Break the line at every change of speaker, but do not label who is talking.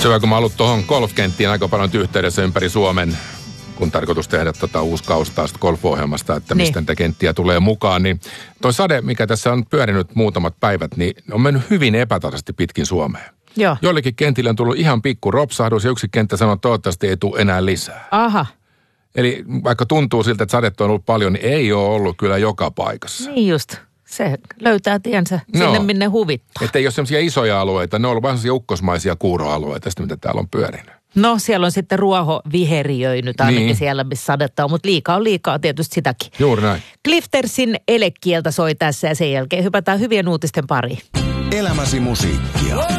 Se on, kun mä oon ollut tuohon golfkenttiin aika paljon yhteydessä ympäri Suomen, kun tarkoitus tehdä uusi kausi taas golf-ohjelmasta, että mistä niitä kenttiä tulee mukaan, niin toi sade, mikä tässä on pyörinyt muutamat päivät, niin on mennyt hyvin epätasaisesti pitkin Suomea.
Joo.
Joillekin kentille on tullut ihan pikku ropsahdus ja yksi kenttä sanoo, että toivottavasti ei tule enää lisää.
Aha.
Eli vaikka tuntuu siltä, että sadetta on ollut paljon, niin ei ole ollut kyllä joka paikassa.
Niin just. Se löytää tiensä sinne, minne huvittaa.
Että ei ole sellaisia isoja alueita, ne on ollut vain sellaisia ukkosmaisia kuuroalueita, mitä täällä on pyörinyt.
No siellä on sitten ruoho viheriöinyt ainakin siellä, missä sadetta on, mutta liikaa on liikaa tietysti sitäkin.
Juuri näin.
Cliftersin elekieltä soi tässä ja sen jälkeen hypätään hyvien uutisten pariin.
Elämäsi musiikkia.